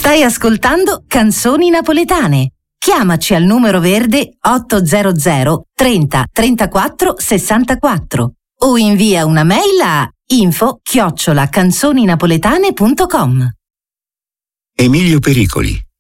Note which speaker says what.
Speaker 1: Stai ascoltando Canzoni Napoletane. Chiamaci al numero verde 800 30 34 64 o invia una mail a info@canzoninapoletane.com.
Speaker 2: Emilio Pericoli,